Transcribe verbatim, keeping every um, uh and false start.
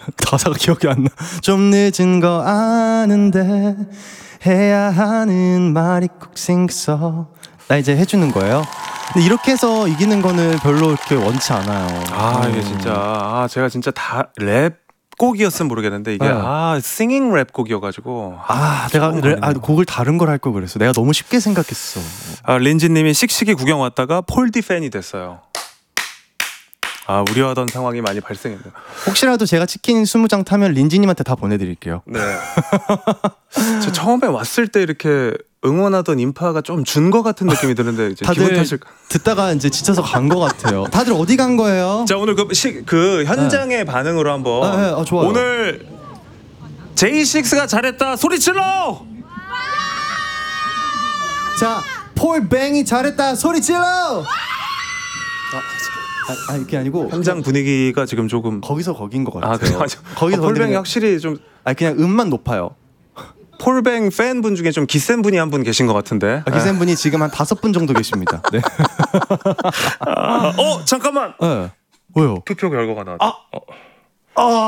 가사가 기억이 안 나. 좀 늦은 거 아는데 해야 하는 말이 꼭 생겼어. 나 이제 해주는 거예요. 근데 이렇게 해서 이기는 거는 별로 이렇게 원치 않아요. 아 이게 진짜 아 제가 진짜 다 랩 곡이었으면 모르겠는데 이게 네. 아 싱잉 랩 곡이어가지고 아, 내가 래, 아, 곡을 다른 걸 할 걸 그랬어. 내가 너무 쉽게 생각했어. 아 린지님이 씩씩이 구경 왔다가 폴디 팬이 됐어요. 아 우려하던 상황이 많이 발생했네요. 혹시라도 제가 치킨 이십 장 타면 린지님한테 다 보내드릴게요. 네. 저 처음에 왔을 때 이렇게 응원하던 인파가 좀 준 것 같은 느낌이 드는데 이제 기분 다들 탓일. 듣다가 이제 지쳐서 간 것 같아요. 다들 어디 간 거예요? 자 오늘 그, 시, 그 현장의 반응으로 한번 아, 네. 아, 좋아요. 오늘 제이식스가 잘했다 소리 질러. 자, 폴뱅이 잘했다 소리 질러. 아, 아, 아 이게 아니고 현장 분위기가 지금 조금 거기서 거긴 것 같아요. 아 그래요? 거기서 어, 폴뱅이 건드리면- 확실히 좀 아 그냥 음만 높아요. 폴뱅 팬분 중에 좀 기센 분이 한 분 계신 것 같은데. 아, 기생분이 지금 한 다섯 분 정도 계십니다. 네. 아, 어 잠깐만 네. 왜요? 투표 결과가 나왔다. 아.